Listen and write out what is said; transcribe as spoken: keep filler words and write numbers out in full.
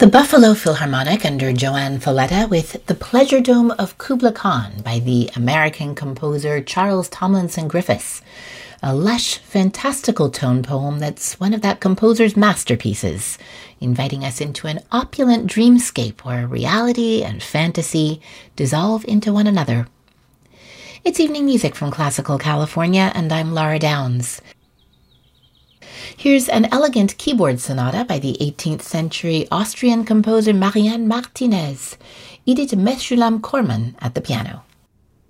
The Buffalo Philharmonic under Joanne Falletta with The Pleasure Dome of Kubla Khan by the American composer Charles Tomlinson Griffiths. A lush, fantastical tone poem that's one of that composer's masterpieces, inviting us into an opulent dreamscape where reality and fantasy dissolve into one another. It's evening music from Classical California, and I'm Laura Downs. Here's an elegant keyboard sonata by the eighteenth century Austrian composer Marianne Martinez, Edith Meshulam Korman at the piano.